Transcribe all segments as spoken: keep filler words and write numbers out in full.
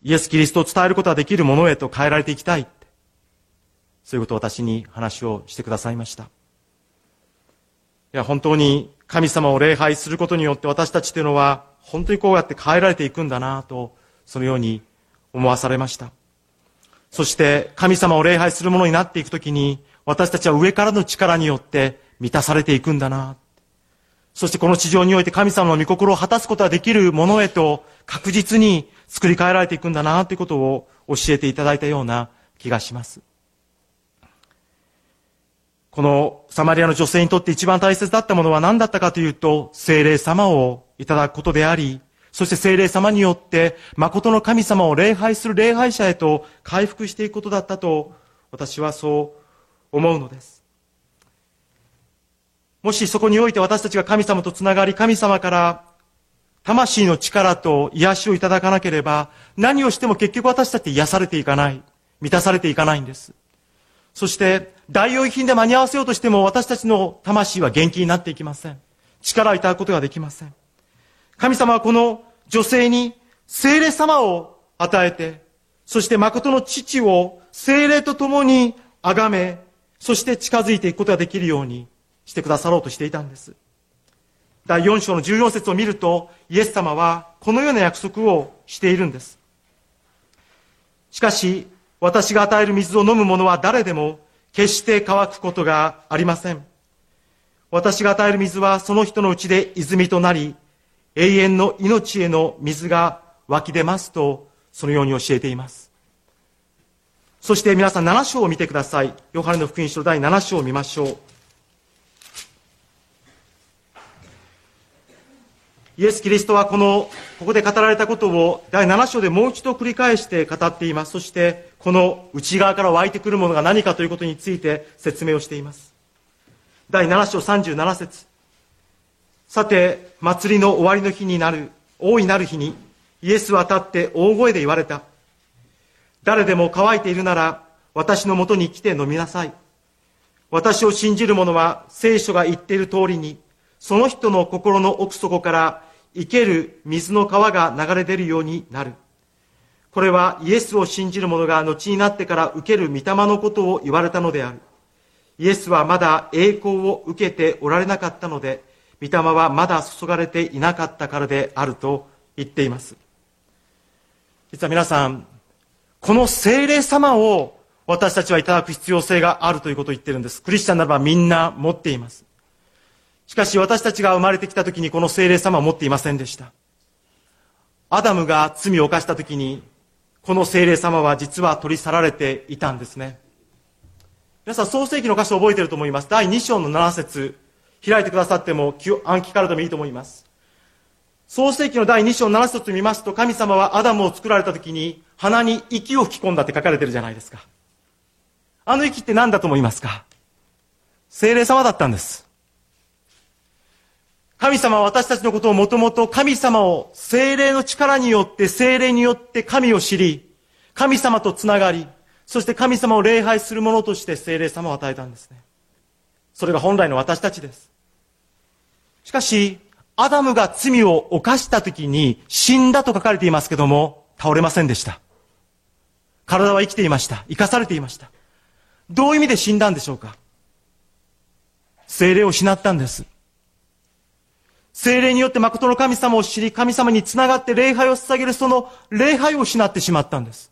イエス・キリストを伝えることができるものへと変えられていきたい。そういうことを私に話をしてくださいました。いや、本当に神様を礼拝することによって私たちというのは本当にこうやって変えられていくんだなと、そのように思わされました。そして神様を礼拝するものになっていくときに、私たちは上からの力によって満たされていくんだな。そしてこの地上において神様の御心を果たすことができるものへと確実に作り変えられていくんだなということを教えていただいたような気がします。このサマリアの女性にとって一番大切だったものは何だったかというと、聖霊様をいただくことであり、そして聖霊様によって誠の神様を礼拝する礼拝者へと回復していくことだったと、私はそう思うのです。もしそこにおいて私たちが神様とつながり、神様から魂の力と癒しをいただかなければ、何をしても結局私たちって癒されていかない、満たされていかないんです。そして代用品で間に合わせようとしても私たちの魂は元気になっていきません。力をいただくことができません。神様はこの女性に聖霊様を与えて、そして誠の父を聖霊と共に崇め、そして近づいていくことができるようにしてくださろうとしていたんです。だいよん章のじゅうよん節を見ると、イエス様はこのような約束をしているんです。しかし、私が与える水を飲む者は誰でも決して乾くことがありません。私が与える水はその人のうちで泉となり、永遠の命への水が湧き出ますと、そのように教えています。そして皆さんなな章を見てください。ヨハネの福音書だいなな章を見ましょう。イエス・キリストはこの、ここで語られたことをだいなな章でもう一度繰り返して語っています。そして、この内側から湧いてくるものが何かということについて説明をしています。だいなな章さんじゅうなな節。さて、祭りの終わりの日になる、大いなる日に、イエスは立って大声で言われた。誰でも乾いているなら、私のもとに来て飲みなさい。私を信じる者は聖書が言っている通りに、その人の心の奥底から生ける水の川が流れ出るようになる。これはイエスを信じる者が後になってから受ける御霊のことを言われたのである。イエスはまだ栄光を受けておられなかったので、御霊はまだ注がれていなかったからであると言っています。実は皆さん、この聖霊様を私たちはいただく必要性があるということを言っているんです。クリスチャンならばみんな持っています。しかし私たちが生まれてきたときにこの聖霊様は持っていませんでした。アダムが罪を犯したときに、この聖霊様は実は取り去られていたんですね。皆さん創世記の箇所を覚えていると思います。だいに章のなな節、開いてくださっても暗記からでもいいと思います。創世記のだいに章のなな節を見ますと、神様はアダムを作られたときに鼻に息を吹き込んだって書かれているじゃないですか。あの息って何だと思いますか？聖霊様だったんです。神様は私たちのことをもともと神様を聖霊の力によって聖霊によって神を知り、神様とつながり、そして神様を礼拝する者として聖霊様を与えたんですね。それが本来の私たちです。しかし、アダムが罪を犯した時に死んだと書かれていますけども、倒れませんでした。体は生きていました。生かされていました。どういう意味で死んだんでしょうか？聖霊を失ったんです。聖霊によって誠の神様を知り、神様につながって礼拝を捧げるその礼拝を失ってしまったんです。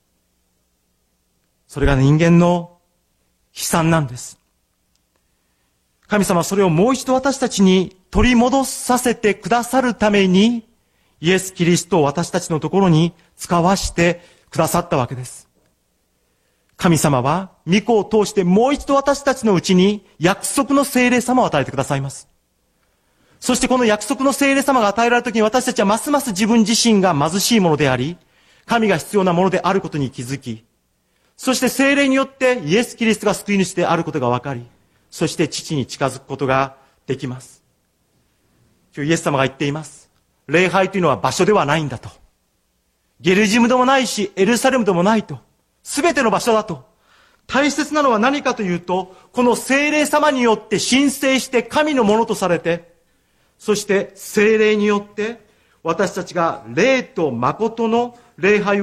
それが人間の悲惨なんです。神様はそれをもう一度私たちに取り戻させてくださるために、イエス・キリストを私たちのところに使わしてくださったわけです。神様は御子を通してもう一度私たちのうちに約束の聖霊様を与えてくださいます。そしてこの約束の聖霊様が与えられたときに私たちはますます自分自身が貧しいものであり、神が必要なものであることに気づき、そして聖霊によってイエス・キリストが救い主であることが分かり、そして父に近づくことができます。今日イエス様が言っています。礼拝というのは場所ではないんだと。ゲルジムでもないし、エルサレムでもないと。すべての場所だと。大切なのは何かというと、この聖霊様によって神聖して神のものとされて、そして聖霊によって私たちが霊と誠の礼拝を